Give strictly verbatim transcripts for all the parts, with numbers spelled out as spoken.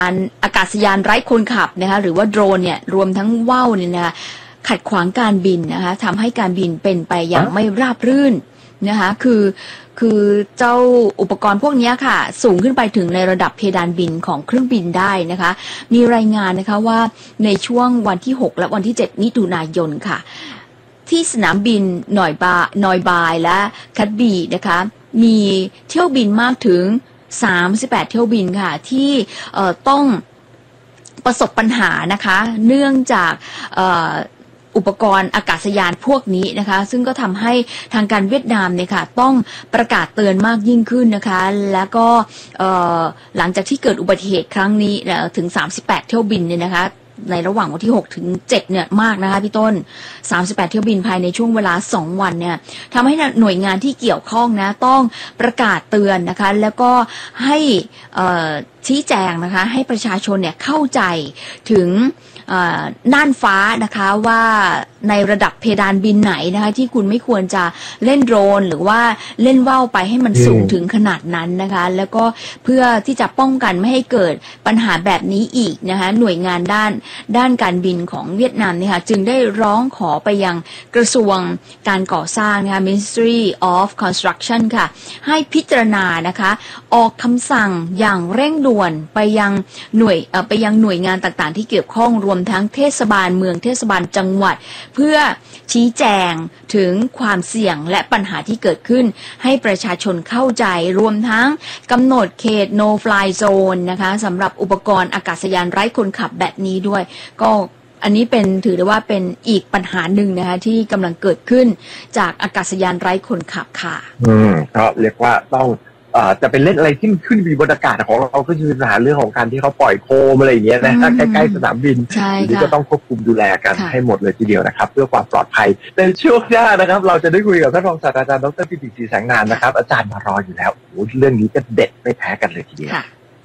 อากาศยานไร้คนขับนะคะหรือว่าโดรนเนี่ยรวมทั้งว่าวเนี่ยนะคะขัดขวางการบินนะคะทำให้การบินเป็นไปอย่างไม่ราบรื่นนะคะคือคือเจ้าอุปกรณ์พวกนี้ค่ะสูงขึ้นไปถึงในระดับเพดานบินของเครื่องบินได้นะคะมีรายงานนะคะว่าในช่วงวันที่หกและวันที่เจ็ดมิถุนายนค่ะที่สนามบินหน่อยบานอยบายและคัตบีนะคะมีเที่ยวบินมากถึงสามสิบแปดเที่ยวบินค่ะที่เอ่อต้องประสบปัญหานะคะเนื่องจากเอ่ออุปกรณ์อากาศยานพวกนี้นะคะซึ่งก็ทำให้ทางการเวียดนามเนี่ยค่ะต้องประกาศเตือนมากยิ่งขึ้นนะคะแล้วก็หลังจากที่เกิดอุบัติเหตุครั้งนี้ถึงสามสิบแปดเที่ยวบินเนี่ยนะคะในระหว่างวันที่หกถึงเจ็ดเนี่ยมากนะคะพี่ต้นสามสิบแปดเที่ยวบินภายในช่วงเวลาสองวันเนี่ยทำให้หน่วยงานที่เกี่ยวข้องนะต้องประกาศเตือนนะคะแล้วก็ให้ชี้แจงนะคะให้ประชาชนเนี่ยเข้าใจถึงน่านฟ้านะคะว่าในระดับเพดานบินไหนนะคะที่คุณไม่ควรจะเล่นโดรนหรือว่าเล่นว่าวไปให้มันสูงถึงขนาดนั้นนะคะแล้วก็เพื่อที่จะป้องกันไม่ให้เกิดปัญหาแบบนี้อีกนะคะหน่วยงานด้านด้านการบินของเวียดนามเนี่ยค่ะจึงได้ร้องขอไปยังกระทรวงการก่อสร้างนะคะ Ministry of Construction ค่ะให้พิจารณานะคะออกคำสั่งอย่างเร่งด่วนไปยังหน่วยเอ่อไปยังหน่วยงานต่างๆที่เกี่ยวข้องรวมทั้งเทศบาลเมืองเทศบาลจังหวัดเพื่อชี้แจงถึงความเสี่ยงและปัญหาที่เกิดขึ้นให้ประชาชนเข้าใจรวมทั้งกำหนดเขต no fly zone นะคะสำหรับอุปกรณ์อากาศยานไร้คนขับแบบนี้ด้วยก็อันนี้เป็นถือได้ว่าเป็นอีกปัญหาหนึ่งนะคะที่กำลังเกิดขึ้นจากอากาศยานไร้คนขับค่ะอืมก็เรียกว่าต้องอ่าจะเป็นเล่นอะไรที่มันขึ้นบนอากาศของเราก็จะมีปัญหาเรื่องของการที่เขาปล่อยโคมอะไรอย่างเงี้ยนะถ้าใกล้ๆสนามบินนี่ก็ต้องควบคุมดูแลกันให้หมดเลยทีเดียวนะครับเพื่อความปลอดภัยในช่วงหน้านะครับเราจะได้คุยกับท่านรองศาสตราจารย์ดร.ปิติ ศรีแสงนามนะครับอาจารย์มารออยู่แล้วโอ้เรื่องนี้ก็เด็ดไม่แพ้กันเลยทีเดียว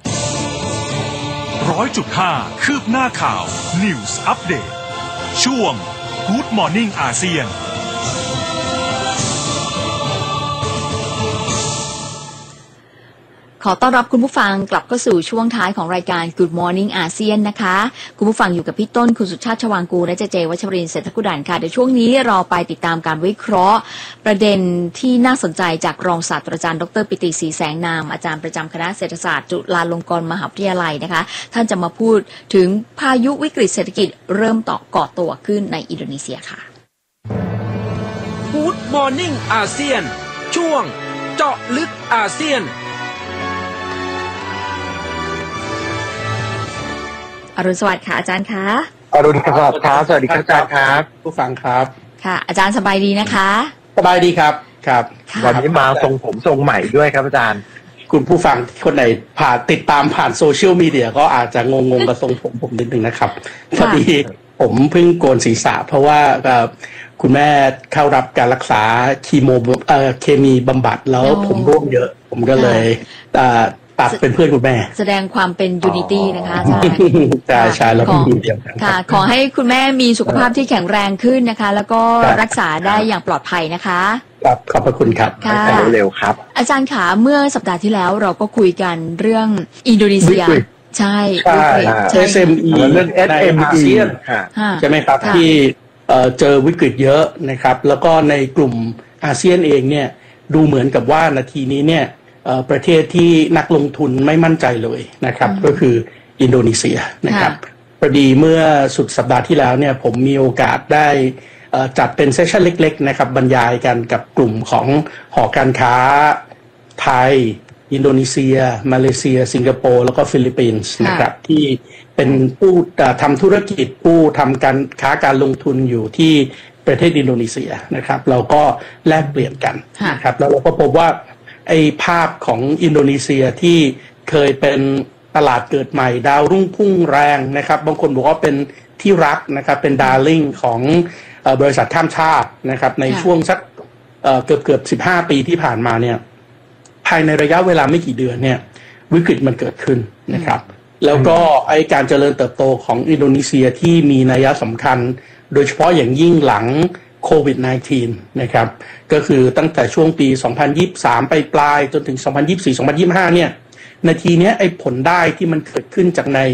ร้อยจุดห้าคืบหน้าข่าว News Update ช่วง Good Morning อาเซียนขอต้อนรับคุณผู้ฟังกลับเข้าสู่ช่วงท้ายของรายการ Good Morning อาเซียนนะคะคุณผู้ฟังอยู่กับพี่ต้นคุณสุชาติชวางกูและเจเจวัชรินทร์เศรษฐกุดันค่ะเดี๋ยวช่วงนี้เราไปติดตามการวิเคราะห์ประเด็นที่น่าสนใจจากรองศาสตราจารย์ดร.ปิติ ศรีแสงนามอาจารย์ประจำคณะเศรษฐศาสตร์จุฬาลงกรณ์มหาวิทยาลัยนะคะท่านจะมาพูดถึงพายุวิกฤตเศรษฐกิจเริ่มต่อก่อตัวขึ้นในอินโดนีเซียค่ะ Good Morning อาเซียนช่วงเจาะลึกอาเซียนอรุณสวัสดิ์ค่ะอาจารย์คะอรุณสวัสดิ์ครับสวัสดีครับอาจารย์ครับผู้ฟังครับค่ะอาจารย์สบายดีนะคะสบายดีครับครับวันนี้มาทรงผมทรงใหม่ด้วยครับอาจารย์คุณผู้ฟังคนไหนผ่านติดตามผ่านโซเชียลมีเดียก็อาจจะงงๆกับทรงผมผมนิดนึงนะครับพอดีผมเพิ่งโกนศีรษะเพราะว่าคุณแม่เข้ารับการรักษาคีโมเอ่อเคมีบำบัดแล้วผมร่วงเยอะผมก็เลยตัดเป็นเพื่อนคุณแม่แสดงความเป็นยูนิตี้นะคะอาจารย์ใช่ใช่แล้วก็เดียวกันค่ะขอให้คุณแม่มีสุขภาพที่แข็งแรงขึ้นนะคะแล้วก็รักษาได้อย่างปลอดภัยนะคะครับขอบพระคุณครับค่ะเร็วๆครับอาจารย์ขาเมื่อสัปดาห์ที่แล้วเราก็คุยกันเรื่องอินโดนีเซียใช่ใช่ เอส เอ็ม อีเรื่อง เอส เอ็ม อีใช่ไหมครับที่เจอวิกฤตเยอะนะครับแล้วก็ในกลุ่มอาเซียนเองเนี่ยดูเหมือนกับว่านาทีนี้เนี่ยประเทศที่นักลงทุนไม่มั่นใจเลยนะครับก็คืออินโดนีเซียนะครับพอดีเมื่อสุดสัปดาห์ที่แล้วเนี่ยผมมีโอกาสได้จัดเป็นเซสชั่นเล็กๆนะครับบรรยายกันกับกลุ่มของหอการค้าไทยอินโดนีเซียมาเลเซียสิงคโปร์แล้วก็ฟิลิปปินส์นะครับที่เป็นผู้ทำธุรกิจผู้ทำการค้าการลงทุนอยู่ที่ประเทศอินโดนีเซียนะครับเราก็แลกเปลี่ยนกันนะครับแล้วเราก็พบว่าไอ้ภาพของอินโดนีเซียที่เคยเป็นตลาดเกิดใหม่ดาวรุ่งพุ่งแรงนะครับบางคนบอกว่าเป็นที่รักนะครับเป็นดาร์ลิ่งของบริษัทข้ามชาตินะครับในช่วงสักเกือบเกือบสิบห้าปีที่ผ่านมาเนี่ยภายในระยะเวลาไม่กี่เดือนเนี่ยวิกฤตมันเกิดขึ้นนะครับแล้วก็ไอ้การเจริญเติบโตของอินโดนีเซียที่มีนัยสำคัญโดยเฉพาะอย่างยิ่งหลังโควิด สิบเก้า นะครับก็คือตั้งแต่ช่วงปีสองพันยี่สิบสามไปปลายจนถึงสองพันยี่สิบสี่ สองพันยี่สิบห้าเนี่ยนาทีนี้ไอ้ผลได้ที่มันเกิดขึ้นจากใน